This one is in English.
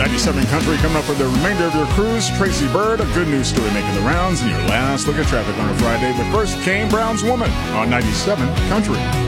97 Country coming up with the remainder of your cruise. Tracy Bird, a good news story making the rounds, and your last look at traffic on a Friday. But first, Kane Brown's Woman on 97 Country.